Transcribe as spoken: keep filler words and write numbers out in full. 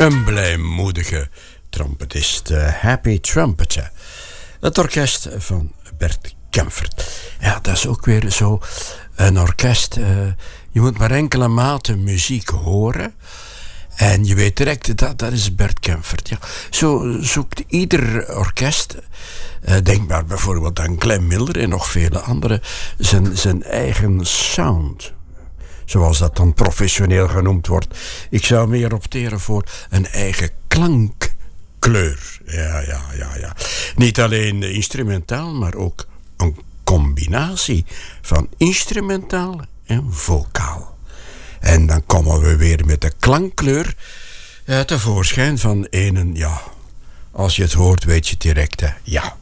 Een blijmoedige trompetist, uh, Happy Trumpeter. Het orkest van Bert Kaempfert. Ja, dat is ook weer zo een orkest. Uh, je moet maar enkele maten muziek horen. En je weet direct, dat, dat is Bert Kaempfert. Ja. Zo zoekt ieder orkest, uh, denk maar bijvoorbeeld aan Glenn Miller en nog vele anderen, zijn, zijn eigen sound. Zoals dat dan professioneel genoemd wordt. Ik zou meer opteren voor een eigen klankkleur. Ja, ja, ja, ja. Niet alleen instrumentaal, maar ook een combinatie van instrumentaal en vocaal. En dan komen we weer met de klankkleur uh, tevoorschijn van een, ja, als je het hoort weet je direct, hè. Ja,